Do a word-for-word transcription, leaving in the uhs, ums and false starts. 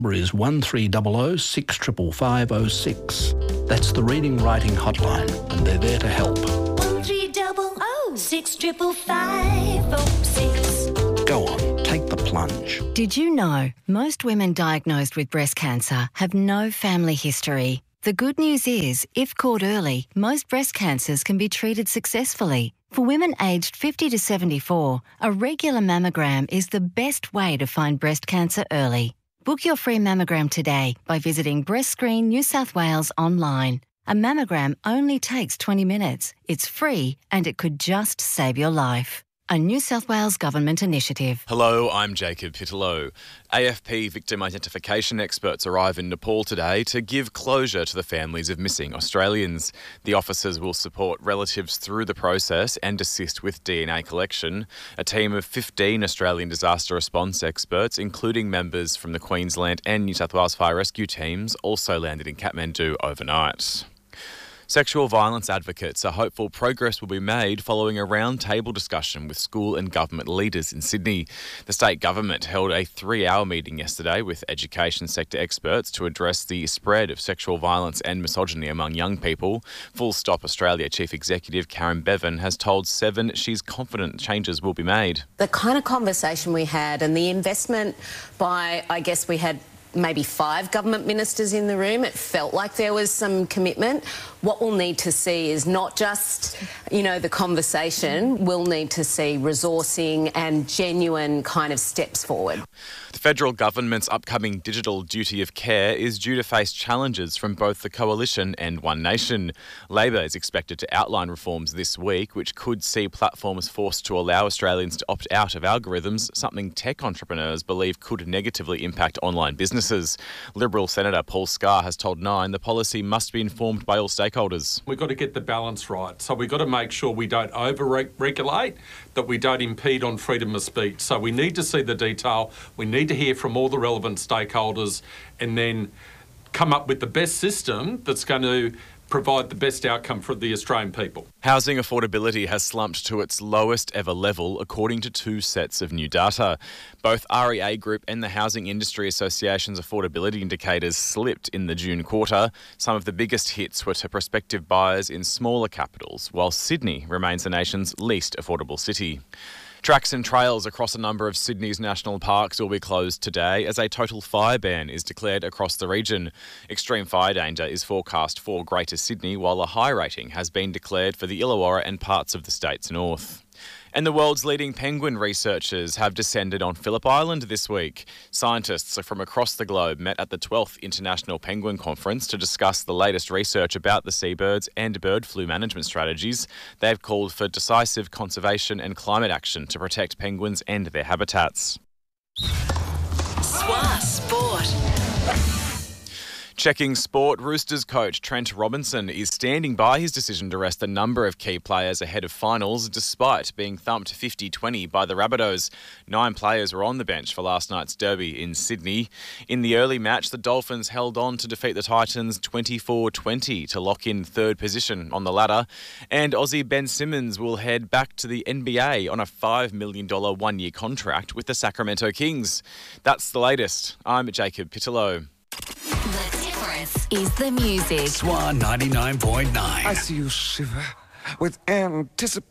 Number is one three zero zero six five five zero six. That's the Reading Writing Hotline, and they're there to help. one three zero zero six five five zero six. Go on, take the plunge. Did you know most women diagnosed with breast cancer have no family history? The good news is, if caught early, most breast cancers can be treated successfully. For women aged fifty to seventy-four, a regular mammogram is the best way to find breast cancer early. Book your free mammogram today by visiting Breast Screen New South Wales online. A mammogram only takes twenty minutes. It's free and it could just save your life. A New South Wales Government initiative. Hello, I'm Jacob Pittello. A F P victim identification experts arrive in Nepal today to give closure to the families of missing Australians. The officers will support relatives through the process and assist with D N A collection. A team of fifteen Australian disaster response experts, including members from the Queensland and New South Wales fire rescue teams, also landed in Kathmandu overnight. Sexual violence advocates are hopeful progress will be made following a round-table discussion with school and government leaders in Sydney. The state government held a three-hour meeting yesterday with education sector experts to address the spread of sexual violence and misogyny among young people. Full Stop Australia Chief Executive Karen Bevan has told Seven she's confident changes will be made. The kind of conversation we had and the investment by, I guess we had maybe five government ministers in the room. It felt like there was some commitment. What we'll need to see is not just, you know, the conversation. We'll need to see resourcing and genuine kind of steps forward. The federal government's upcoming digital duty of care is due to face challenges from both the Coalition and One Nation. Labor is expected to outline reforms this week, which could see platforms forced to allow Australians to opt out of algorithms, something tech entrepreneurs believe could negatively impact online businesses. Liberal Senator Paul Scar has told Nine the policy must be informed by all stakeholders. We've got to get the balance right. So we've got to make sure we don't over-regulate, that we don't impede on freedom of speech. So we need to see the detail. We need to hear from all the relevant stakeholders and then come up with the best system that's going to provide the best outcome for the Australian people. Housing affordability has slumped to its lowest ever level, according to two sets of new data. Both R E A Group and the Housing Industry Association's affordability indicators slipped in the June quarter. Some of the biggest hits were to prospective buyers in smaller capitals, while Sydney remains the nation's least affordable city. Tracks and trails across a number of Sydney's national parks will be closed today as a total fire ban is declared across the region. Extreme fire danger is forecast for Greater Sydney, while a high rating has been declared for the Illawarra and parts of the state's north. And the world's leading penguin researchers have descended on Phillip Island this week. Scientists from across the globe met at the twelfth International Penguin Conference to discuss the latest research about the seabirds and bird flu management strategies. They've called for decisive conservation and climate action to protect penguins and their habitats. S W A Sport. Checking sport, Roosters coach Trent Robinson is standing by his decision to rest a number of key players ahead of finals, despite being thumped fifty twenty by the Rabbitohs. Nine players were on the bench for last night's derby in Sydney. In the early match, the Dolphins held on to defeat the Titans twenty-four twenty to lock in third position on the ladder. And Aussie Ben Simmons will head back to the N B A on a five million dollars one-year contract with the Sacramento Kings. That's the latest. I'm Jacob Pittello. Is the music. S W A ninety-nine point nine. I see you shiver with anticipation.